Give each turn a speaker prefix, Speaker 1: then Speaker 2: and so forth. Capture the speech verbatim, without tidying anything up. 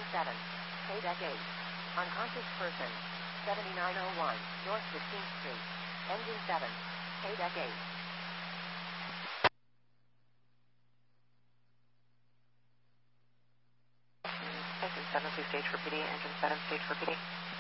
Speaker 1: Engine seven. Paydeck eight. Unconscious person. seventy-nine oh one, North fifteenth Street. Engine seven. Paydeck eight.
Speaker 2: Engine seven, please stage for P D. Engine seven, stage for P D.